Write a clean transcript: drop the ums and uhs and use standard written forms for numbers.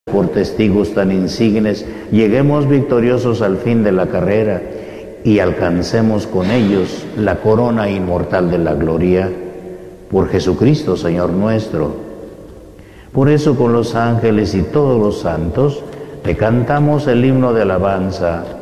por testigos tan insignes, lleguemos victoriosos al fin de la carrera y alcancemos con ellos la corona inmortal de la gloria. Por Jesucristo, Señor nuestro. Por eso, con los ángeles y todos los santos, te cantamos el himno de alabanza.